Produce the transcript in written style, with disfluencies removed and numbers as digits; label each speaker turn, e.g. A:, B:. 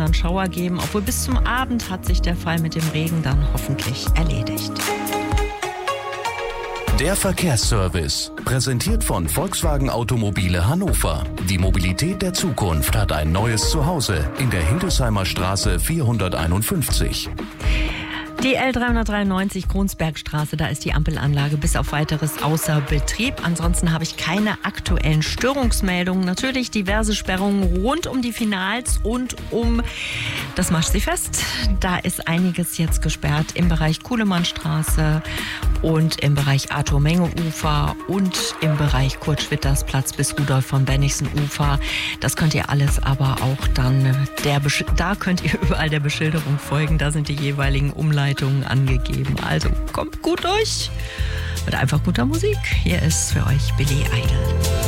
A: dann Schauer geben. Obwohl bis zum Abend hat sich der Fall mit dem Regen dann hoffentlich erledigt.
B: Der Verkehrsservice, präsentiert von Volkswagen Automobile Hannover. Die Mobilität der Zukunft hat ein neues Zuhause in der Hildesheimer Straße 451.
A: Die L393 Kronsbergstraße, da ist die Ampelanlage bis auf Weiteres außer Betrieb. Ansonsten habe ich keine aktuellen Störungsmeldungen. Natürlich diverse Sperrungen rund um die Finals und um das Maschsee-Fest. Da ist einiges jetzt gesperrt im Bereich Kuhlemannstraße und im Bereich Arthur-Menge-Ufer und im Bereich Kurt-Schwitters-Platz bis Rudolf von Bennigsen-Ufer. Das könnt ihr alles aber auch dann, da könnt ihr überall der Beschilderung folgen. Da sind die jeweiligen Umleitungen angegeben. Also kommt gut durch mit einfach guter Musik. Hier ist für euch Billy Idol.